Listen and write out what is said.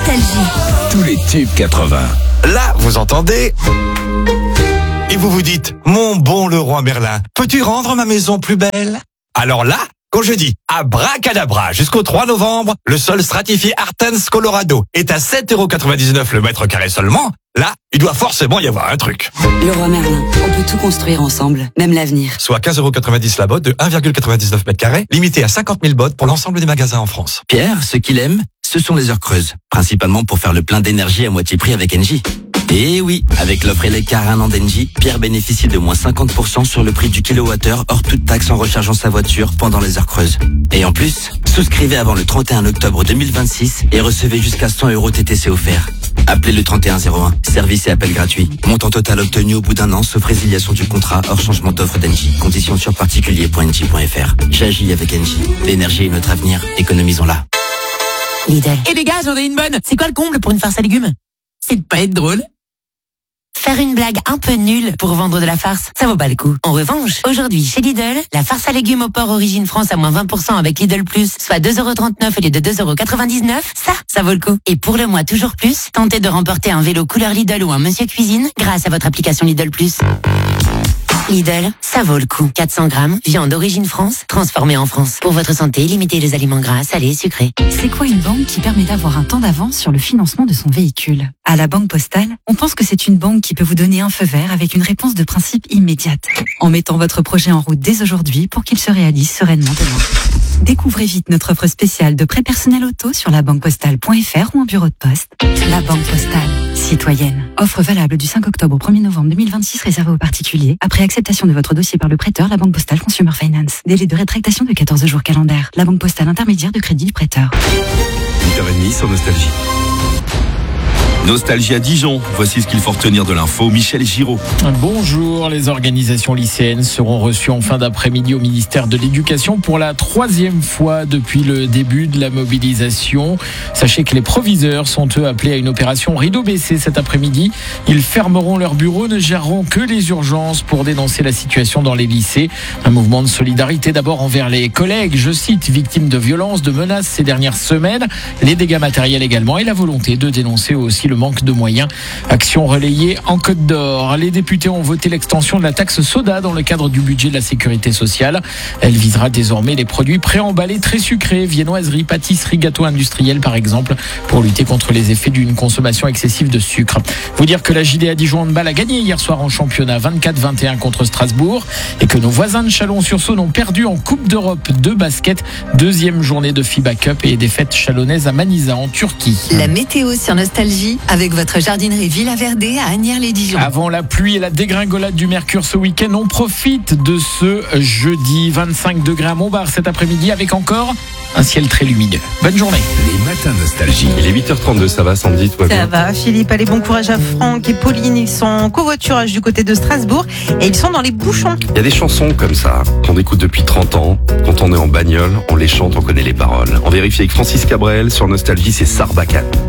Nostalgie. Tous les tubes 80. Là, vous entendez? Et vous vous dites, mon bon Leroy Merlin, peux-tu rendre ma maison plus belle? Alors là, quand je dis abracadabra jusqu'au 3 novembre, le sol stratifié Artens Colorado est à 7,99€ le mètre carré seulement. Là, il doit forcément y avoir un truc. Leroy Merlin, on peut tout construire ensemble, même l'avenir. Soit 15,90€ la botte de 1,99 mètres carrés, limité à 50 000 bottes pour l'ensemble des magasins en France. Pierre, ce qu'il aime, ce sont les heures creuses. Principalement pour faire le plein d'énergie à moitié prix avec Engie. Et oui, avec l'offre Eleccar 1 an d'Engie, Pierre bénéficie de moins 50% sur le prix du kilowattheure hors toute taxe en rechargeant sa voiture pendant les heures creuses. Et en plus, souscrivez avant le 31 octobre 2026 et recevez jusqu'à 100€ TTC offerts. Appelez le 3101, service et appel gratuit. Montant total obtenu au bout d'un an, sauf résiliation du contrat hors changement d'offre d'Engie. Conditions sur particulier.engie.fr. J'agis avec Engie. L'énergie est notre avenir, économisons-la. Lidl. Et les gars, j'en ai une bonne. C'est quoi le comble pour une farce à légumes? C'est de pas être drôle. Faire une blague un peu nulle pour vendre de la farce, ça vaut pas le coup. En revanche, aujourd'hui, chez Lidl, la farce à légumes au porc Origine France à moins 20% avec Lidl Plus, soit 2,39€ au lieu de 2,99€, ça vaut le coup. Et pour le mois toujours plus, tentez de remporter un vélo couleur Lidl ou un Monsieur Cuisine grâce à votre application Lidl Plus. Lidl, ça vaut le coup. 400 grammes, viande Origine France, transformée en France. Pour votre santé, limitez les aliments gras, salés, sucrés. C'est quoi une banque qui permet d'avoir un temps d'avance sur le financement de son véhicule? À la Banque Postale, on pense que c'est une banque qui peut vous donner un feu vert avec une réponse de principe immédiate, en mettant votre projet en route dès aujourd'hui pour qu'il se réalise sereinement demain. Découvrez vite notre offre spéciale de prêt personnel auto sur labanquepostale.fr ou en bureau de poste. La Banque Postale, citoyenne. Offre valable du 5 octobre au 1er novembre 2026 réservée aux particuliers. Après acceptation de votre dossier par le prêteur, la Banque Postale Consumer Finance. Délai de rétractation de 14 jours calendaires. La Banque Postale intermédiaire de crédit du prêteur. 8h30 sur Nostalgie. Nostalgie à Dijon. Voici ce qu'il faut retenir de l'info. Michel Giraud. Bonjour. Les organisations lycéennes seront reçues en fin d'après-midi au ministère de l'Éducation pour la 3e fois depuis le début de la mobilisation. Sachez que les proviseurs sont eux appelés à une opération rideau baissé cet après-midi. Ils fermeront leurs bureaux, ne géreront que les urgences pour dénoncer la situation dans les lycées. Un mouvement de solidarité d'abord envers les collègues, je cite, victimes de violences, de menaces ces dernières semaines, les dégâts matériels également et la volonté de dénoncer aussi le manque de moyens. Action relayée en Côte d'Or. Les députés ont voté l'extension de la taxe soda dans le cadre du budget de la sécurité sociale. Elle visera désormais les produits préemballés très sucrés, viennoiseries, pâtisseries, gâteaux industriels par exemple, pour lutter contre les effets d'une consommation excessive de sucre. Vous dire que la JDA Dijon Handball a gagné hier soir en championnat 24-21 contre Strasbourg et que nos voisins de Chalon-sur-Saône ont perdu en Coupe d'Europe de basket. 2e journée de FIBA Cup et défaite chalonnaise à Manisa en Turquie. La météo sur Nostalgie avec votre jardinerie Villa Verdé à Asnières-les-Dijon. Avant la pluie et la dégringolade du mercure ce week-end, on profite de ce jeudi. 25 degrés à Montbard cet après-midi avec encore un ciel très lumineux. Bonne journée. Les matins Nostalgie. Il est 8h32, ça va Sandy, toi? Ça va Philippe, allez, bon courage à Franck et Pauline, ils sont en covoiturage du côté de Strasbourg et ils sont dans les bouchons. Il y a des chansons comme ça qu'on écoute depuis 30 ans. Quand on est en bagnole, on les chante, on connaît les paroles. On vérifie avec Francis Cabrel sur Nostalgie, c'est Sarbacane.